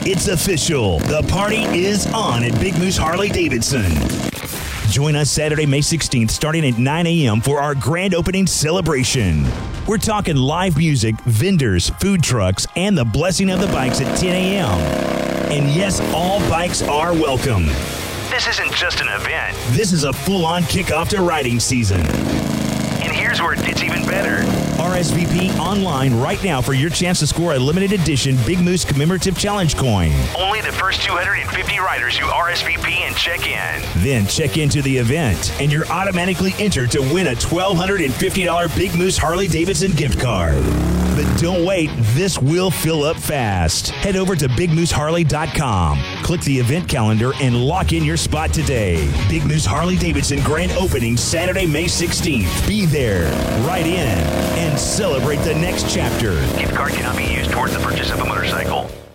It's official. The party is on at Big Moose Harley-Davidson. Join us Saturday, May 16th, starting at 9 a.m. for our grand opening celebration. We're talking live music, vendors, food trucks, and the blessing of the bikes at 10 a.m. And yes, all bikes are welcome. This isn't just an event. This is a full-on kickoff to riding season. And here's where it gets even better. RSVP online right now for your chance to score a limited edition Big Moose Commemorative Challenge coin. Only the first 250 riders who RSVP and check in. Then check into the event, and you're automatically entered to win a $1,250 Big Moose Harley-Davidson gift card. But don't wait, this will fill up fast. Head over to BigMooseHarley.com. Click the event calendar and lock in your spot today. Big Moose Harley-Davidson grand opening Saturday, May 16th. Be there, ride in, and celebrate the next chapter. Gift card cannot be used towards the purchase of a motorcycle.